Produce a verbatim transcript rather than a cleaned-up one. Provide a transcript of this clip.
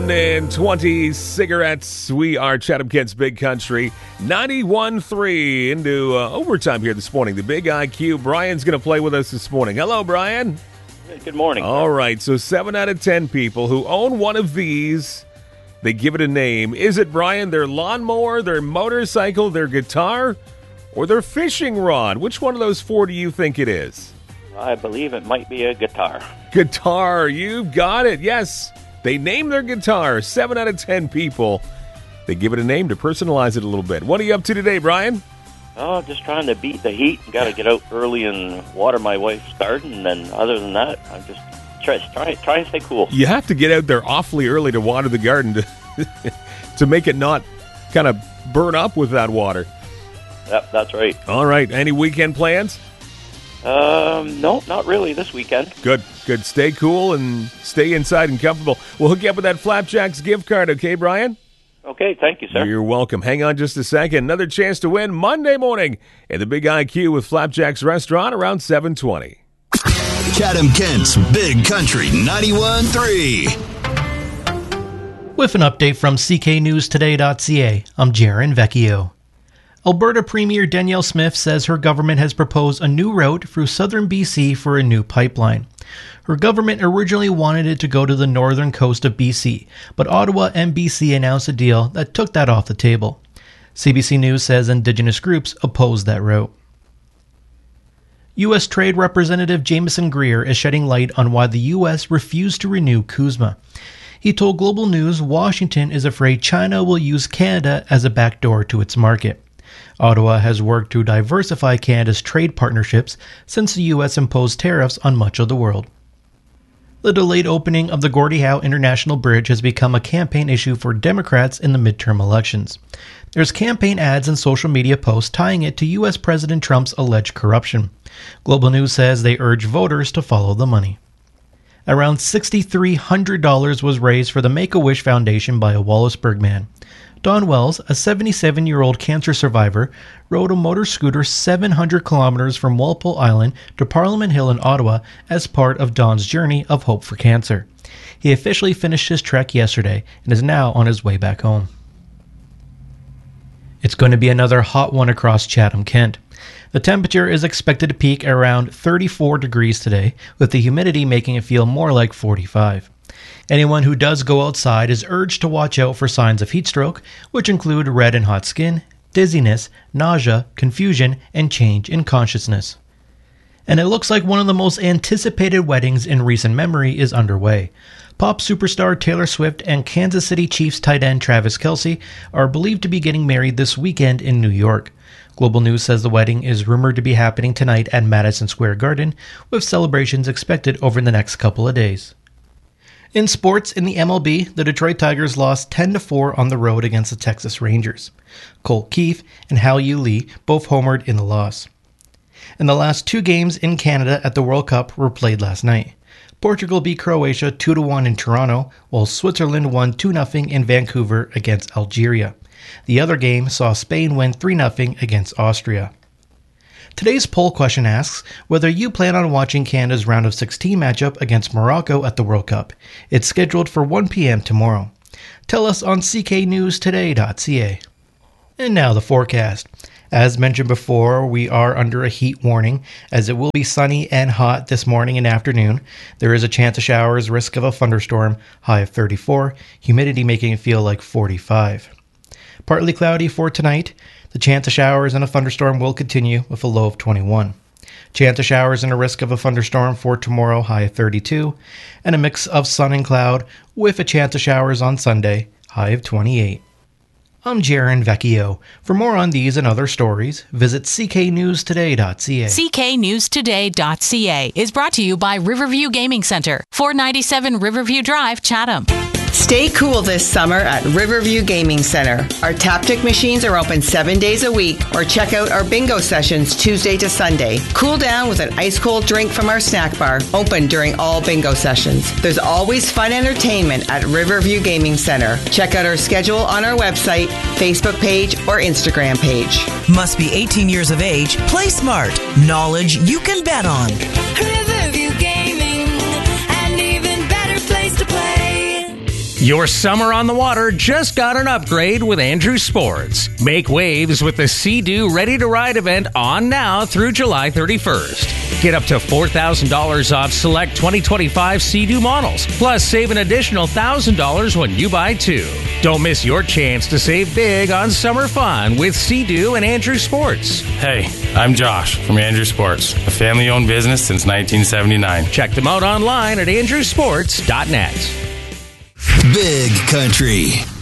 one and twenty cigarettes. We are Chatham Kent's Big Country. ninety-one three into uh, overtime here this morning. The Big I Q. Brian's going to play with us this morning. Hello, Brian. Hey, good morning. All right, so seven out of ten people who own one of these, they give it a name. Is it, Brian, their lawnmower, their motorcycle, their guitar, or their fishing rod? Which one of those four do you think it is? I believe it might be a guitar. Guitar, you've got it. Yes, they name their guitar. Seven out of ten people, they give it a name to personalize it a little bit. What are you up to today, Brian? Oh, just trying to beat the heat. Got to get out early and water my wife's garden. And then other than that, I'm just try try try and stay cool. You have to get out there awfully early to water the garden to to make it not kind of burn up with that water. Yep, that's right. All right. Any weekend plans? Um, no, not really this weekend. Good, good. Stay cool and stay inside and comfortable. We'll hook you up with that Flapjacks gift card, okay, Brian? Okay, thank you, sir. You're welcome. Hang on just a second. Another chance to win Monday morning at the Big I Q with Flapjacks Restaurant around seven twenty. Chatham Kent's Big Country ninety-one three. With an update from C K News Today dot C A, I'm Jaron Vecchio. Alberta Premier Danielle Smith says her government has proposed a new route through southern B C for a new pipeline. Her government originally wanted it to go to the northern coast of B C, but Ottawa and B C announced a deal that took that off the table. C B C News says Indigenous groups oppose that route. U S Trade Representative Jameson Greer is shedding light on why the U S refused to renew CUSMA. He told Global News Washington is afraid China will use Canada as a backdoor to its market. Ottawa has worked to diversify Canada's trade partnerships since the U S imposed tariffs on much of the world. The delayed opening of the Gordie Howe International Bridge has become a campaign issue for Democrats in the midterm elections. There's campaign ads and social media posts tying it to U S President Trump's alleged corruption. Global News says they urge voters to follow the money. Around six thousand three hundred dollars was raised for the Make-A-Wish Foundation by a Wallaceburg man. Don Wells, a seventy-seven-year-old cancer survivor, rode a motor scooter seven hundred kilometers from Walpole Island to Parliament Hill in Ottawa as part of Don's journey of hope for cancer. He officially finished his trek yesterday and is now on his way back home. It's going to be another hot one across Chatham Kent. The temperature is expected to peak around thirty-four degrees today, with the humidity making it feel more like forty-five. Anyone who does go outside is urged to watch out for signs of heat stroke, which include red and hot skin, dizziness, nausea, confusion, and change in consciousness. And it looks like one of the most anticipated weddings in recent memory is underway. Pop superstar Taylor Swift and Kansas City Chiefs tight end Travis Kelce are believed to be getting married this weekend in New York. Global News says the wedding is rumored to be happening tonight at Madison Square Garden, with celebrations expected over the next couple of days. In sports, in the M L B, the Detroit Tigers lost ten to four on the road against the Texas Rangers. Colt Keith and Hal-Yu Lee both homered in the loss. And the last two games in Canada at the World Cup were played last night. Portugal beat Croatia two to one in Toronto, while Switzerland won two nothing in Vancouver against Algeria. The other game saw Spain win three nothing against Austria. Today's poll question asks whether you plan on watching Canada's round of sixteen matchup against Morocco at the World Cup. It's scheduled for one p.m. tomorrow. Tell us on C K News Today dot C A. And now the forecast. As mentioned before, we are under a heat warning, as it will be sunny and hot this morning and afternoon. There is a chance of showers, risk of a thunderstorm, high of thirty-four, humidity making it feel like forty-five. Partly cloudy for tonight. The chance of showers and a thunderstorm will continue with a low of twenty-one. Chance of showers and a risk of a thunderstorm for tomorrow, high of thirty-two. And a mix of sun and cloud with a chance of showers on Sunday, high of twenty-eight. I'm Jaron Vecchio. For more on these and other stories, visit C K News Today dot C A. C K News Today dot C A is brought to you by Riverview Gaming Center, four ninety-seven Riverview Drive, Chatham. Stay cool this summer at Riverview Gaming Center. Our Taptic machines are open seven days a week, or check out our bingo sessions Tuesday to Sunday. Cool down with an ice-cold drink from our snack bar, open during all bingo sessions. There's always fun entertainment at Riverview Gaming Center. Check out our schedule on our website, Facebook page, or Instagram page. Must be eighteen years of age. Play smart. Knowledge you can bet on. Riverview Gaming, an even better place to play. Your summer on the water just got an upgrade with Andrew Sports. Make waves with the Sea-Doo Ready to Ride event on now through July thirty-first. Get up to four thousand dollars off select twenty twenty-five Sea-Doo models. Plus, save an additional one thousand dollars when you buy two. Don't miss your chance to save big on summer fun with Sea-Doo and Andrew Sports. Hey, I'm Josh from Andrew Sports, a family-owned business since nineteen seventy-nine. Check them out online at andrew sports dot net. Big Country